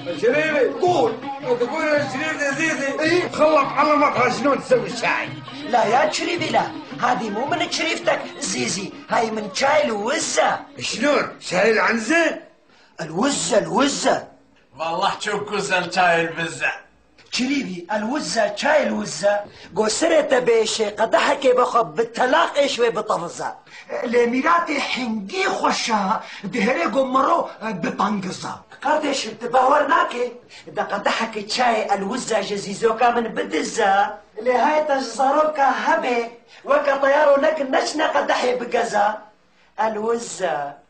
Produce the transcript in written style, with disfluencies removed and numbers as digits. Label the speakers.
Speaker 1: شريفي
Speaker 2: قول.
Speaker 1: تقول يا شريف يا زيزي
Speaker 2: ايه
Speaker 1: خلص على مقهى شلون تسوي الشاي.
Speaker 3: لا يا شريفي لا، هذه مو من شريفتك زيزي، هاي من شاي الوزة.
Speaker 1: شلون شاي العنزة؟
Speaker 3: الوزة
Speaker 4: والله تشوف كوزن شاي البزة.
Speaker 3: شريفي الوزة شاي الوزة قوسرة بيشي قدحك بخب بالتلاق شوي بطفزة
Speaker 2: لميراتي حنجي خوشا دهري قمرو بطنقزة
Speaker 3: قردش بتباورناكي دا قدحك شاي الوزة جزيزوكا من بدزة لهاي تجزروكا هبي وكا طيارو لك نشنا قدحي بقزة الوزة